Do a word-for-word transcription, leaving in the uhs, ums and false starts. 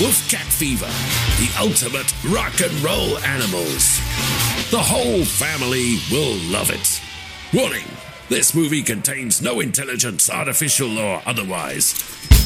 Wolfcat Fever, the ultimate rock and roll animals. The whole family will love it. Warning, this movie contains no intelligence, artificial or otherwise.